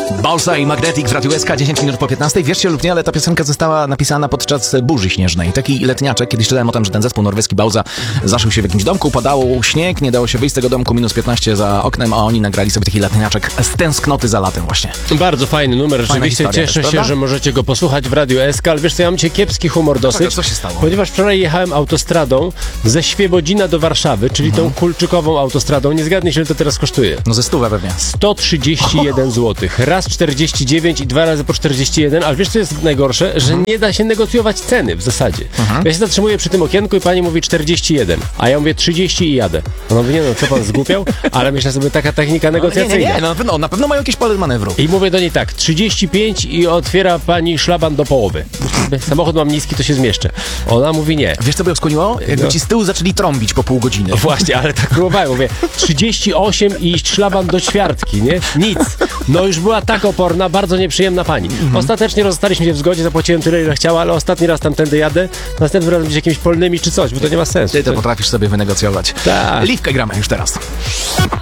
Balsa i Magnetic w Radiu SK, 10 minut po 15. Wierzcie lub nie, ale ta piosenka została napisana podczas burzy śnieżnej. Taki letniaczek, kiedyś czytałem o tym, że ten zespół norweski Balsa zaszył się w jakimś domku, padało śnieg, nie dało się wyjść z tego domku, minus 15 za oknem, a oni nagrali sobie taki letniaczek z tęsknoty za latem właśnie. Bardzo fajny numer, rzeczywiście cieszę się, że możecie go posłuchać w Radiu SK, ale wiesz co, ja mam dzisiaj kiepski humor dosyć. Co się stało? Ponieważ wczoraj jechałem autostradą ze Świebodzina do Warszawy, czyli tą kulczykową autostradą. Nie zgadniesz, ile to teraz kosztuje. No ze 100 pewnie. 131 zł. Raz 49 i 2 razy po 41, ale wiesz co jest najgorsze? Że nie da się negocjować ceny w zasadzie. Ja się zatrzymuję przy tym okienku i pani mówi 41, a ja mówię 30 i jadę. Ona mówi, nie no, co pan zgłupiał? Ale myślę sobie, taka technika negocjacyjna. Nie, na pewno mają jakieś pole manewru. I mówię do niej tak, 35 i otwiera pani szlaban do połowy. Samochód mam niski, to się zmieszczę. Ona mówi nie. Wiesz, co by ją skłoniło? Jakby ci z tyłu zaczęli trąbić po pół godziny. Właśnie, ale tak próbowałem. Mówię, 38 i szlaban do ćwiartki, nie? Nic. No już była tak oporna, bardzo nieprzyjemna pani. Ostatecznie rozstaliśmy się w zgodzie, zapłaciłem tyle, ile chciała, ale ostatni raz tamtędy jadę, następnym razem gdzieś jakimiś polnymi czy coś, bo to nie ma sensu. Ty to potrafisz sobie wynegocjować. Tak. Liwkę gramy już teraz.